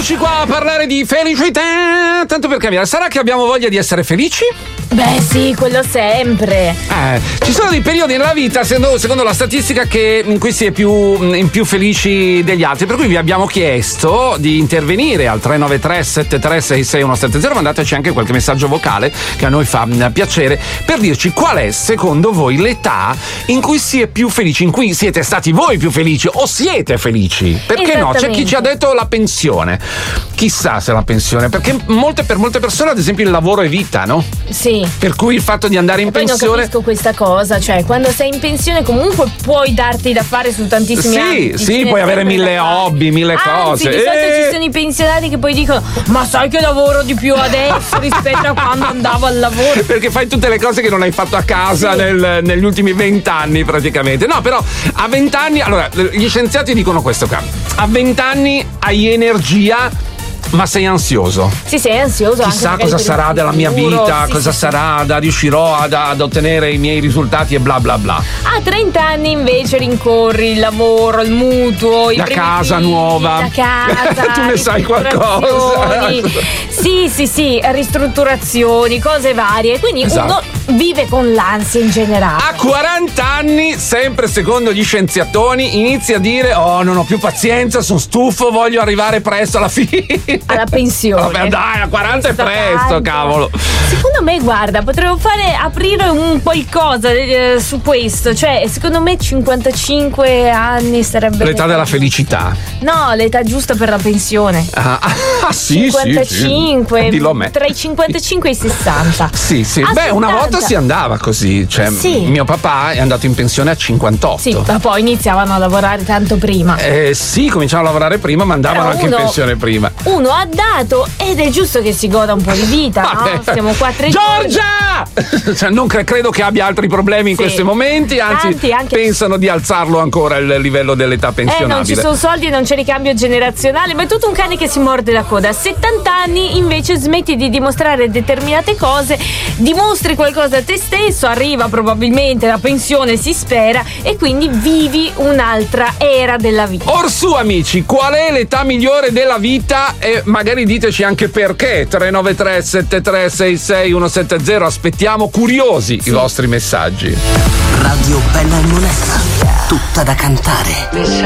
Eccoci qua a parlare di felicità. Tanto per cambiare, sarà che abbiamo voglia di essere felici? Beh sì, quello sempre. Ci sono dei periodi nella vita, secondo la statistica, in cui si è più felici degli altri. Per cui vi abbiamo chiesto di intervenire al 393 7366 170. Mandateci anche qualche messaggio vocale che a noi fa piacere, per dirci qual è secondo voi l'età in cui si è più felici, in cui siete stati voi più felici o siete felici. Perché no? C'è chi ci ha detto la pensione. Chissà se la pensione, perché per molte persone ad esempio il lavoro è vita, no? Sì. Per cui il fatto di andare in pensione. Non capisco questa cosa, cioè quando sei in pensione comunque puoi darti da fare su tantissimi ambiti. Sì, puoi avere mille hobby, mille cose. Di solito ci sono i pensionati che poi dicono: ma sai che lavoro di più adesso rispetto a quando andavo al lavoro? Perché fai tutte le cose che non hai fatto a casa negli ultimi 20 anni praticamente. No, però a 20 anni, allora gli scienziati dicono questo qua: a 20 anni hai energia, ma sei ansioso. Sì, sei ansioso. Chissà cosa sarà della mia vita, cosa sarà, riuscirò ad ottenere i miei risultati e bla bla bla. A 30 anni invece rincorri il lavoro, il mutuo, la casa nuova. La casa. Tu ne sai qualcosa. Sì, ristrutturazioni, cose varie. Quindi uno vive con l'ansia in generale. A 40 anni, sempre secondo gli scienziatoni, inizia a dire: oh, non ho più pazienza, sono stufo, voglio arrivare presto alla fine. Alla pensione. Vabbè, dai, a 40 è presto, cavolo. Secondo me, guarda, potremmo aprire un qualcosa su questo. Cioè, secondo me 55 anni sarebbe l'età della felicità. No, l'età giusta per la pensione. Sì, 55, sì. Dillo a me. Tra i 55 e i 60. Sì. Beh, una volta si andava così. Cioè, mio papà è andato in pensione a 58. Sì, ma poi iniziavano a lavorare tanto prima. Sì, cominciavano a lavorare prima, ma andavano anche in pensione prima. Uno ha dato ed è giusto che si goda un po' di vita, no? Siamo qua 3 Giorgia! Cioè, non credo che abbia altri problemi in questi momenti, anzi pensano di alzarlo ancora il livello dell'età pensionabile. Non ci sono soldi e non c'è ricambio generazionale, ma è tutto un cane che si morde la coda. A 70 anni invece smetti di dimostrare determinate cose, dimostri qualcosa a te stesso, arriva probabilmente la pensione, si spera, e quindi vivi un'altra era della vita. Orsù, amici, qual è l'età migliore della vita? E magari diteci anche perché. 393 7366 170. Aspettiamo curiosi i vostri messaggi. Radio Bella e Monella, tutta da cantare.